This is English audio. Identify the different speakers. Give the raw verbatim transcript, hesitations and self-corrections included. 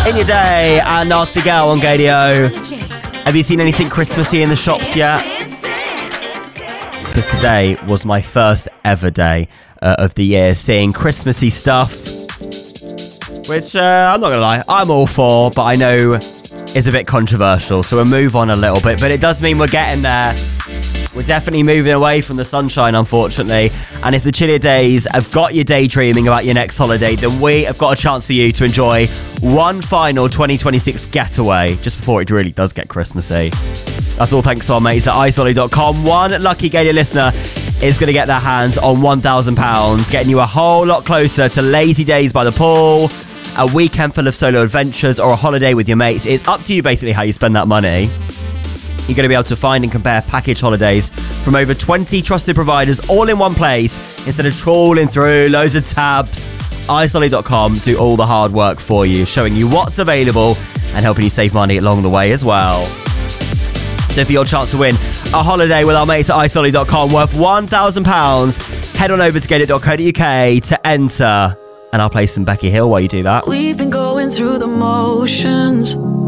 Speaker 1: In Your Day and Nasty Girl on Gadio. Have you seen anything Christmassy in the shops yet? Because today was my first ever day uh, of the year seeing Christmassy stuff, which uh, I'm not going to lie, I'm all for, but I know is a bit controversial, so we'll move on a little bit, but it does mean we're getting there. We're definitely moving away from the sunshine, unfortunately, and if the chillier days have got you daydreaming about your next holiday, then we have got a chance for you to enjoy one final twenty twenty-six getaway just before it really does get Christmassy. That's all thanks to our mates at ice lolly dot com. One lucky Gator listener is going to get their hands on one thousand pounds, getting you a whole lot closer to lazy days by the pool, a weekend full of solo adventures, or a holiday with your mates. It's up to you basically how you spend that money. You're going to be able to find and compare package holidays from over twenty trusted providers all in one place instead of trawling through loads of tabs. ice lolly dot com do all the hard work for you, showing you what's available and helping you save money along the way as well. So for your chance to win a holiday with our mates at ice lolly dot com worth one thousand pounds, head on over to get it dot co dot uk to enter. And I'll play some Becky Hill while you do that.
Speaker 2: We've been going through the motions,